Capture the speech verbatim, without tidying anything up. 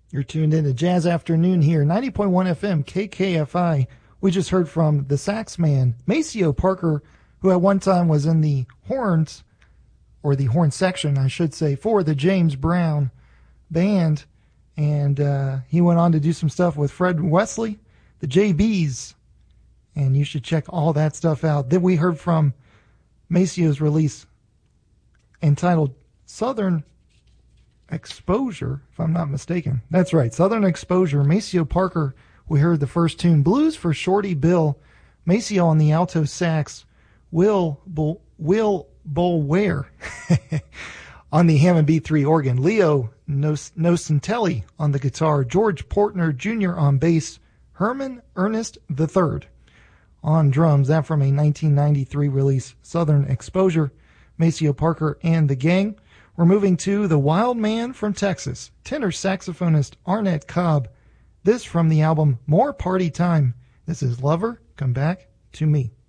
You're tuned in to Jazz Afternoon here, ninety point one F M, K K F I. We just heard from the sax man, Maceo Parker, who at one time was in the horns, or the horn section, I should say, for the James Brown Band. And uh, he went on to do some stuff with Fred Wesley, the J Bs. And you should check all that stuff out. Then we heard from Maceo's release entitled Southern Exposure, if I'm not mistaken. That's right, Southern Exposure. Maceo Parker, we heard the first tune. Blues for Shorty Bill. Maceo on the alto sax. Will Bull, Will Bulware on the Hammond B three organ. Leo Nocentelli on the guitar. George Portner Junior on bass. Herman Ernest the third on drums. That from a nineteen ninety-three release, Southern Exposure. Maceo Parker and the gang. We're moving to the Wild Man from Texas, tenor saxophonist Arnett Cobb. This from the album More Party Time. This is Lover, Come Back to Me.